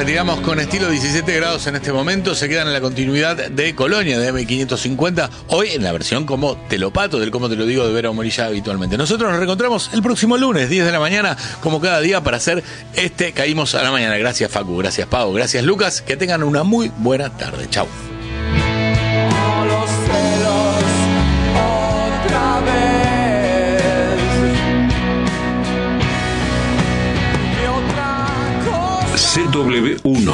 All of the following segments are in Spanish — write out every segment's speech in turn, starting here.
retiramos con estilo, 17 grados en este momento. Se quedan en la continuidad de Colonia, de M550. Hoy en la versión como Telopato, del Cómo Te Lo Digo de Vera Morilla habitualmente. Nosotros nos reencontramos el próximo lunes, 10 de la mañana, como cada día, para hacer Caímos a la Mañana. Gracias, Facu. Gracias, Pau. Gracias, Lucas. Que tengan una muy buena tarde. Chau. CW1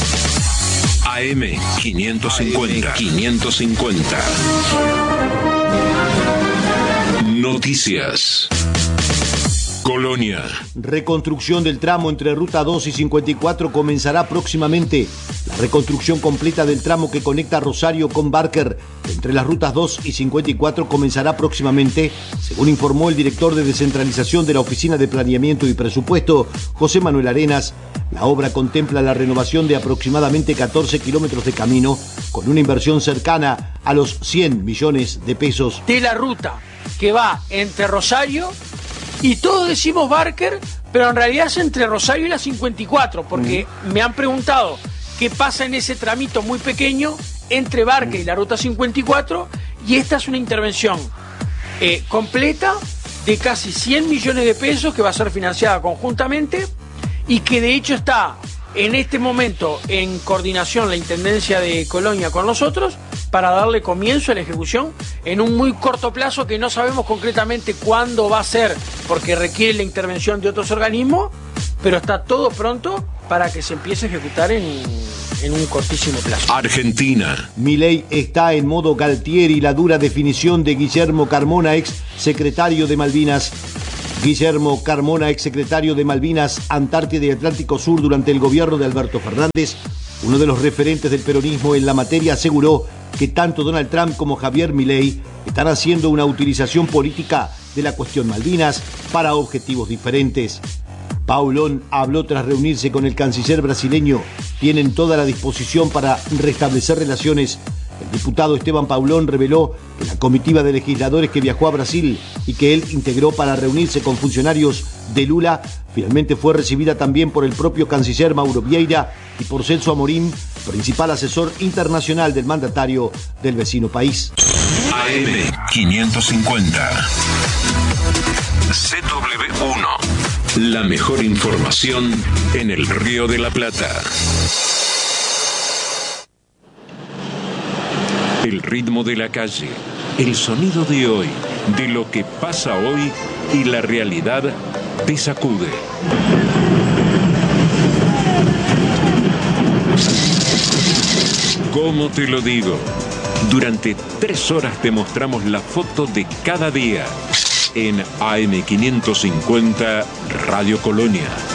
AM550 Noticias. Colonia. Reconstrucción del tramo entre Ruta 2 y 54 comenzará próximamente. La reconstrucción completa del tramo que conecta Rosario con Barker entre las rutas 2 y 54 comenzará próximamente, según informó el director de descentralización de la Oficina de Planeamiento y Presupuesto, José Manuel Arenas. La obra contempla la renovación de aproximadamente 14 kilómetros de camino, con una inversión cercana a los 100 millones de pesos. De la ruta que va entre Rosario y todos decimos Barker, pero en realidad es entre Rosario y la 54, porque me han preguntado qué pasa en ese tramito muy pequeño entre Barker y la ruta 54, y esta es una intervención completa de casi 100 millones de pesos que va a ser financiada conjuntamente y que de hecho está en este momento en coordinación la Intendencia de Colonia con nosotros para darle comienzo a la ejecución en un muy corto plazo que no sabemos concretamente cuándo va a ser, porque requiere la intervención de otros organismos, pero está todo pronto para que se empiece a ejecutar en un cortísimo plazo. Argentina. Milei está en modo Galtieri, la dura definición de Guillermo Carmona, ex secretario de Malvinas. Guillermo Carmona, exsecretario de Malvinas, Antártida y Atlántico Sur durante el gobierno de Alberto Fernández, uno de los referentes del peronismo en la materia, aseguró que tanto Donald Trump como Javier Milei están haciendo una utilización política de la cuestión Malvinas para objetivos diferentes. Paulón habló tras reunirse con el canciller brasileño. Tienen toda la disposición para restablecer relaciones. El diputado Esteban Paulón reveló que la comitiva de legisladores que viajó a Brasil y que él integró para reunirse con funcionarios de Lula finalmente fue recibida también por el propio canciller Mauro Vieira y por Celso Amorim, principal asesor internacional del mandatario del vecino país. AM550 CW1. La mejor información en el Río de la Plata. El ritmo de la calle, el sonido de hoy, de lo que pasa hoy y la realidad te sacude. ¿Cómo te lo digo? Durante 3 horas te mostramos la foto de cada día en AM550 Radio Colonia.